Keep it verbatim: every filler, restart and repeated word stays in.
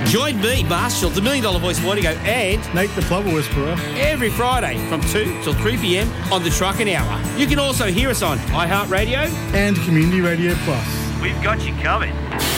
Join me, Marshall, the Million Dollar Voice Morning Show, and Nate the Plover Whisperer every Friday from two till three p.m. on the Truckin' Hour. You can also hear us on iHeartRadio and Community Radio Plus. We've got you covered.